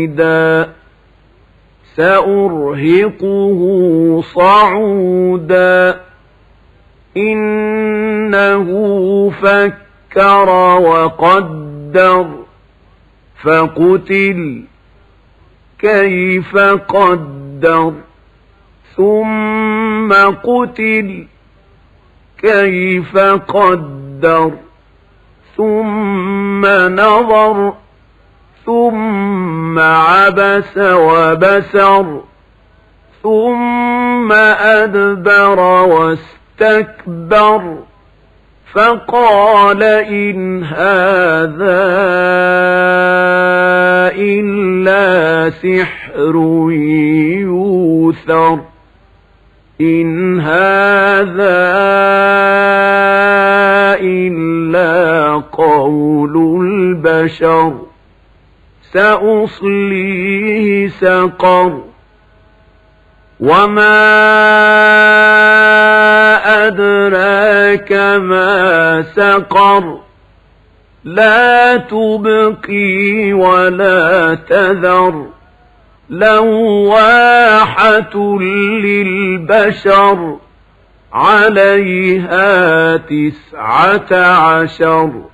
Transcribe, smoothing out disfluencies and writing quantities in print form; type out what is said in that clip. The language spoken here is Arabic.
سأرهقه صعودا إنه فكر وقدر فقتل كيف قدر ثم قتل كيف قدر ثم نظر ثم عبس وبسر ثم أدبر واستكبر فقال إن هذا إلا سحر يؤثر إن هذا إلا قول البشر سأصليه سقر وما أدراك ما سقر لا تبقي ولا تذر لواحة للبشر عليها 19